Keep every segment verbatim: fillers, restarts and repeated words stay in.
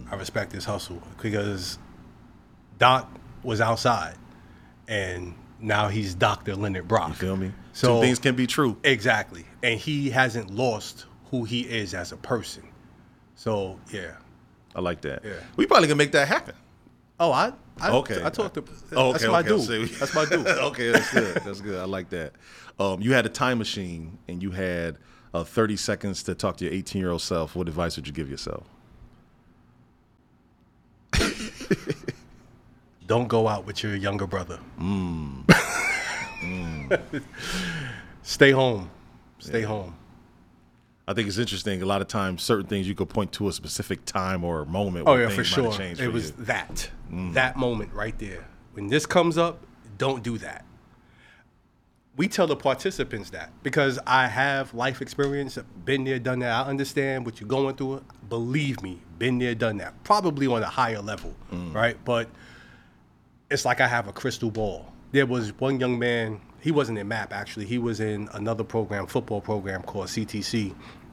I respect his hustle because Doc was outside, and now he's Doctor Leonard Brock. You feel me? So two things can be true. Exactly, and he hasn't lost who he is as a person. So yeah, I like that. Yeah, we probably can make that happen. Oh, I, I okay. I talked to. Oh, that's okay, my okay. dude. That's my dude. Okay, that's good. That's good. I like that. Um, you had a time machine, and you had uh, thirty seconds to talk to your eighteen-year-old self. What advice would you give yourself? Don't go out with your younger brother. Mm. mm. Stay home. Stay yeah. home. I think it's interesting. A lot of times, certain things you could point to a specific time or moment. Oh where yeah, things for sure. For it was you. that mm. that moment right there. When this comes up, don't do that. We tell the participants that because I have life experience, been there, done that. I understand what you're going through. Believe me, been there, done that. Probably on a higher level, mm. right? But it's like I have a crystal ball. There was one young man. He wasn't in M A P actually. He was in another program, football program called C T C.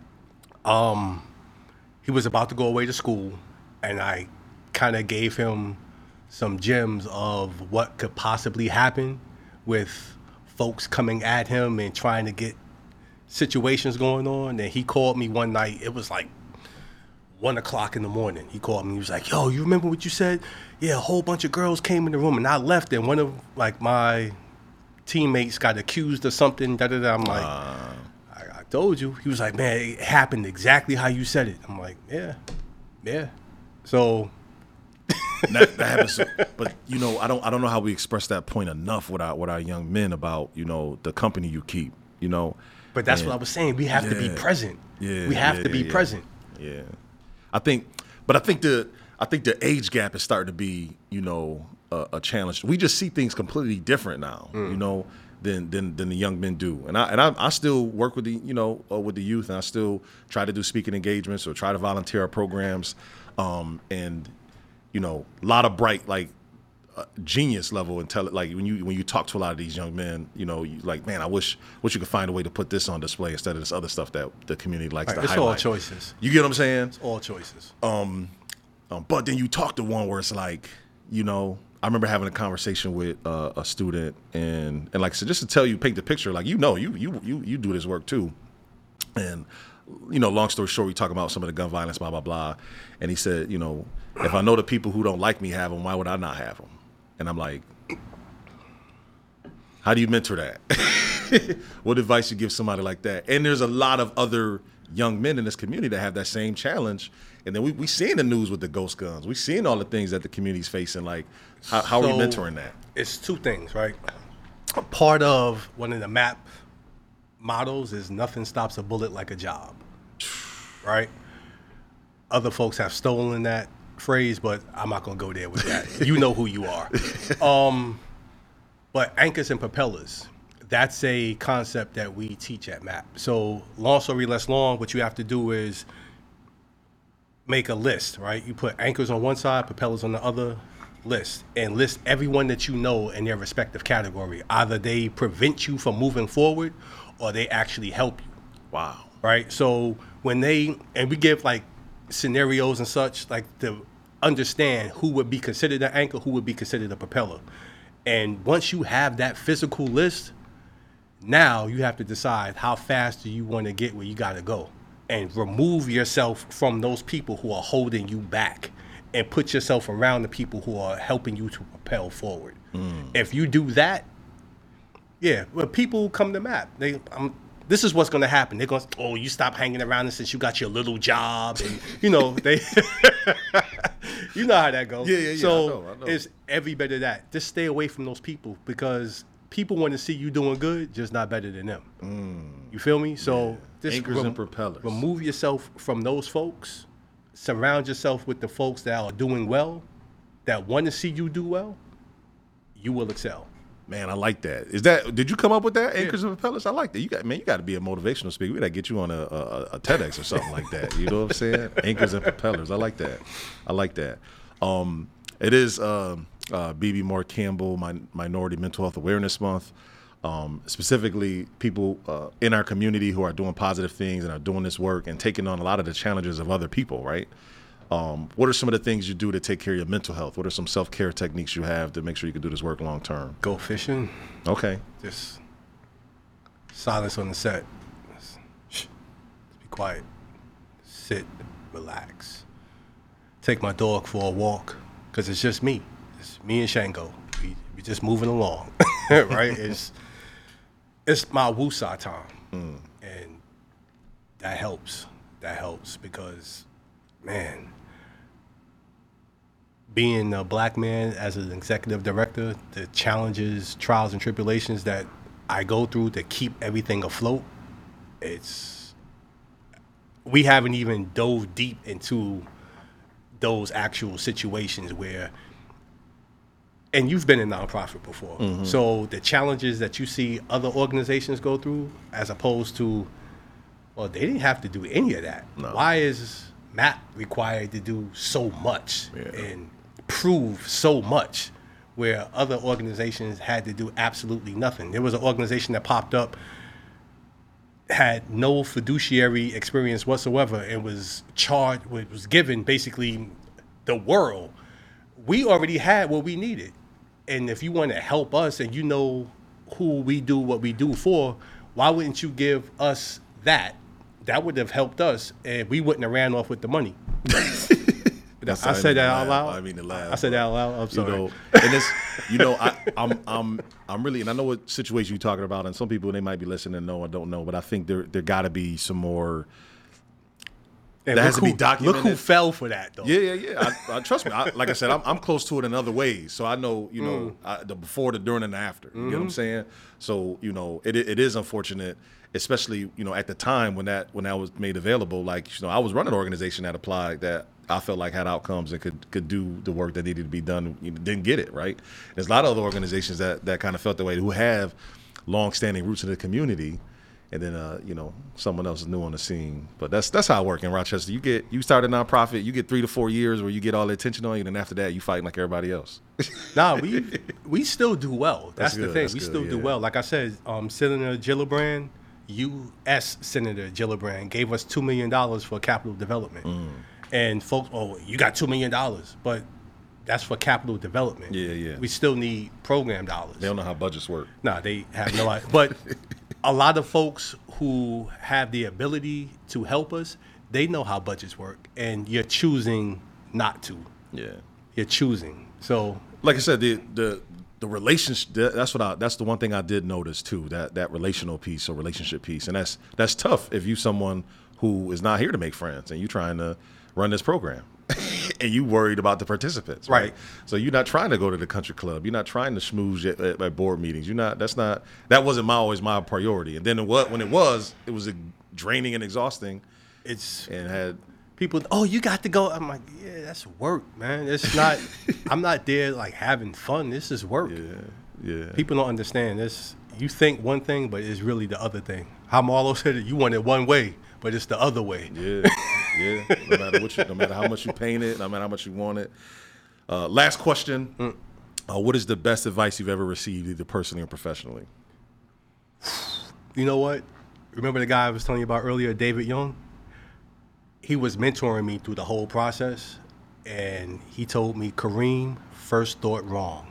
Um, he was about to go away to school, and I kind of gave him some gems of what could possibly happen with folks coming at him and trying to get situations going on. And he called me one night. It was like one o'clock in the morning. He called me. He was like, "Yo, you remember what you said? Yeah, a whole bunch of girls came in the room, and I left, and one of like my teammates got accused of something." Da da da. I'm like, uh, I, I told you. He was like, "Man, it happened exactly how you said it." I'm like, "Yeah, yeah." So that, that happens. But you know, I don't, I don't know how we express that point enough with our, with our young men about, you know, the company you keep. You know. But that's and, what I was saying. We have yeah, to be present. Yeah, we have yeah, to be yeah, present. Yeah, I think, but I think the, I think the age gap is starting to be, you know, a, a challenge. We just see things completely different now. Mm. You know. Than, than than the young men do, and I and I, I still work with the you know uh, with the youth, and I still try to do speaking engagements or try to volunteer at programs, um, and you know a lot of bright like uh, genius level intelligence. Like when you when you talk to a lot of these young men, you know, you like, man, I wish wish you could find a way to put this on display instead of this other stuff that the community likes right, to it's highlight. It's all choices. You get what I'm saying? It's all choices. Um, um, but then you talk to one where it's like, you know. I remember having a conversation with uh, a student, and and like so, just to tell you, paint the picture, like you know, you you you you do this work too, and you know, long story short, we talk about some of the gun violence, blah blah blah, and he said, you know, if I know the people who don't like me have them, why would I not have them? And I'm like, how do you mentor that? What advice you give somebody like that? And there's a lot of other young men in this community that have that same challenge. And then we we seeing the news with the ghost guns. We seeing all the things that the community's facing. Like, how, how so are you mentoring that? It's two things, right? Part of one of the M A P mottos is nothing stops a bullet like a job, right? Other folks have stolen that phrase, but I'm not gonna go there with that. You know who you are. Um, but anchors and propellers, that's a concept that we teach at M A P. So long story less long, what you have to do is make a list, right? You put anchors on one side, propellers on the other, list, and list everyone that you know in their respective category. Either they prevent you from moving forward or they actually help you. Wow. Right? So when they, and we give like scenarios and such, like to understand who would be considered an anchor, who would be considered a propeller. And once you have that physical list, now you have to decide how fast do you want to get where you got to go. And remove yourself from those people who are holding you back and put yourself around the people who are helping you to propel forward. Mm. If you do that, yeah, when people come to M A P, they, um, this is what's going to happen. They're going to, oh, you stop hanging around us since you got your little job. And, you know, they, you know how that goes. Yeah, yeah, yeah. So I know, I know. It's every bit of that. Just stay away from those people because people want to see you doing good, just not better than them. Mm. You feel me? So yeah. just anchors rem- and propellers. Remove yourself from those folks. Surround yourself with the folks that are doing well, that want to see you do well. You will excel. Man, I like that. Is that? Did you come up with that? Anchors yeah. and propellers. I like that. You got man. You got to be a motivational speaker. We got to get you on a, a, a TEDx or something like that. You know what I'm saying? Anchors and propellers. I like that. I like that. Um, it is um, uh, B B Moore Campbell, my Minority Mental Health Awareness Month. Um, specifically, people uh, in our community who are doing positive things and are doing this work and taking on a lot of the challenges of other people, right? Um, what are some of the things you do to take care of your mental health? What are some self-care techniques you have to make sure you can do this work long term? Go fishing. Okay. Just silence on the set. Just, shh, be quiet. Sit, relax. Take my dog for a walk, because it's just me. It's me and Shango. We we just moving along, right? It's it's my woosah time, mm. and that helps. That helps because, man, being a black man as an executive director, the challenges, trials, and tribulations that I go through to keep everything afloat, it's we haven't even dove deep into those actual situations where, and you've been in nonprofit before, mm-hmm. so the challenges that you see other organizations go through, as opposed to, well, they didn't have to do any of that. No. Why is Matt required to do so much yeah. and prove so much, where other organizations had to do absolutely nothing? There was an organization that popped up, had no fiduciary experience whatsoever, and was charged, was given basically the world. We already had what we needed. And if you want to help us and you know who we do what we do for, why wouldn't you give us that? That would have helped us, and we wouldn't have ran off with the money. That's I said that out loud. I mean to laugh. I said that out loud. I'm sorry. You know, and it's, you know, I, I'm, I'm, I'm really, and I know what situation you're talking about, and some people, they might be listening and know or don't know, but I think there, there got to be some more. And that has who, to be documented. Look who fell for that, though. Yeah, yeah, yeah. I, I, trust me. I, like I said, I'm, I'm close to it in other ways, so I know, you know, mm. I, the before, the during, and the after. You mm-hmm. get what I'm saying? So, you know, it, it is unfortunate, especially, you know, at the time when that when that was made available. Like, you know, I was running an organization that applied that I felt like had outcomes and could could do the work that needed to be done. You know, didn't get it, right? There's a lot of other organizations that that kind of felt that way, who have long-standing roots in the community, and then uh, you know, someone else is new on the scene. But that's that's how I work in Rochester. You get you start a nonprofit, you get three to four years where you get all the attention on you, and then after that, you fighting like everybody else. Nah, we we still do well. That's, that's the good, thing. that's we good, still yeah. do well. Like I said, um, Senator Gillibrand, U S Senator Gillibrand, gave us two million dollars for capital development. Mm. And folks, oh, you got two million dollars, but that's for capital development. Yeah, yeah. We still need program dollars. They don't know how budgets work. Nah, they have no idea. But a lot of folks who have the ability to help us, they know how budgets work, and you're choosing not to. Yeah. You're choosing. So, like I said, the the the relationship. That's what I. That's the one thing I did notice too. That that relational piece or relationship piece, and that's that's tough if you someone who is not here to make friends and you trying to run this program and you worried about the participants, right? right? So you're not trying to go to the country club. You're not trying to schmooze at, at, at board meetings. You're not, that's not, that wasn't my, always my priority. And then it was, when it was, it was draining and exhausting. It's, and had people, oh, you got to go. I'm like, yeah, that's work, man. It's not, I'm not there like having fun. This is work. Yeah, yeah. People don't understand this. You think one thing, but it's really the other thing. How Marlo said it, you want it one way, but it's the other way. Yeah, yeah. No matter what you, no matter how much you paint it, no matter how much you want it. Uh, last question: mm. uh, what is the best advice you've ever received, either personally or professionally? You know what? Remember the guy I was telling you about earlier, David Young? He was mentoring me through the whole process, and he told me, Kareem, first thought wrong.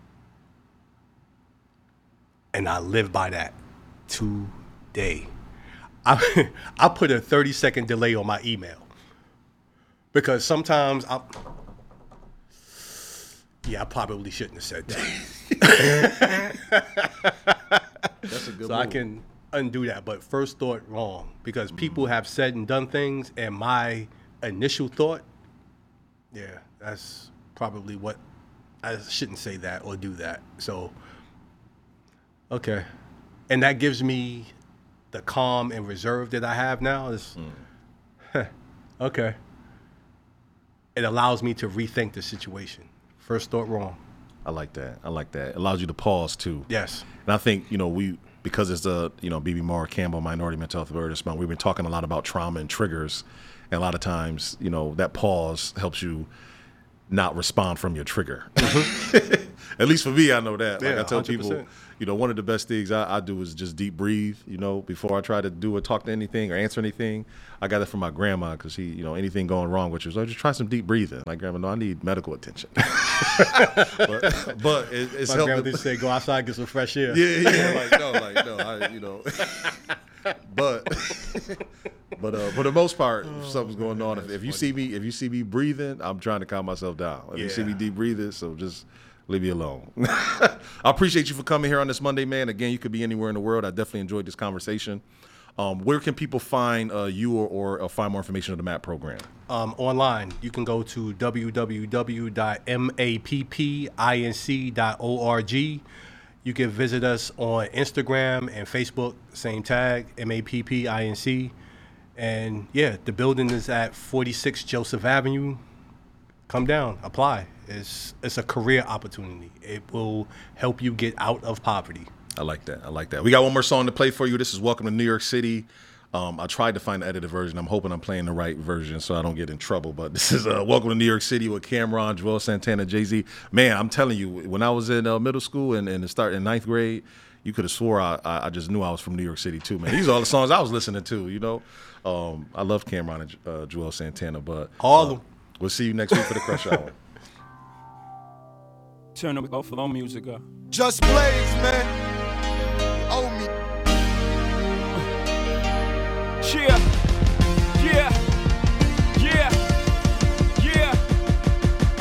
And I live by that today. I I put a thirty second delay on my email because sometimes I yeah I probably shouldn't have said that. That's a good so move. I can undo that, but first thought wrong, because people have said and done things, and my initial thought, yeah, that's probably what I shouldn't say that or do that. So okay, and that gives me the calm and reserve that I have now. Is mm. okay. It allows me to rethink the situation. First thought wrong. I like that. I like that. It allows you to pause too. Yes. And I think, you know, we, because it's the, you know, B B Mara Campbell Minority Mental Health Awareness Month, we've been talking a lot about trauma and triggers. And a lot of times, you know, that pause helps you not respond from your trigger. Mm-hmm. At least for me, I know that. Like yeah, I tell one hundred percent. people, you know, one of the best things I, I do is just deep breathe, you know, before I try to do or talk to anything or answer anything. I got it from my grandma because she, you know, anything going wrong with you, so I just try some deep breathing. My grandma, no, I need medical attention. but, but it, it's my grandma did say, go outside, get some fresh air. Yeah, yeah, like, no, like, no, I, you know. But, but uh, for the most part, if something's going on, if, if you see me, if you see me breathing, I'm trying to calm myself down. If yeah. you see me deep breathing, so just leave me alone. I appreciate you for coming here on this Monday, man. Again, you could be anywhere in the world. I definitely enjoyed this conversation. Um, where can people find uh, you or, or uh, find more information on the MAP program? Um, online, you can go to w w w dot mappinc dot org. You can visit us on Instagram and Facebook, same tag, M A P P I N C. And yeah, the building is at forty-six Joseph Avenue. Come down, apply. It's it's a career opportunity. It will help you get out of poverty. I like that. I like that. We got one more song to play for you. This is Welcome to New York City. Um, I tried to find the edited version. I'm hoping I'm playing the right version so I don't get in trouble. But this is uh, Welcome to New York City with Cam'ron, Juelz Santana, Jay-Z. Man, I'm telling you, when I was in uh, middle school and, and start in ninth grade, you could have swore I, I just knew I was from New York City too, man. These are all the songs I was listening to, you know. Um, I love Cam'ron and uh, Juelz Santana. But all of uh, them. We'll see you next week for the Crush Hour. Turn up for the music up. Just Blaze, man.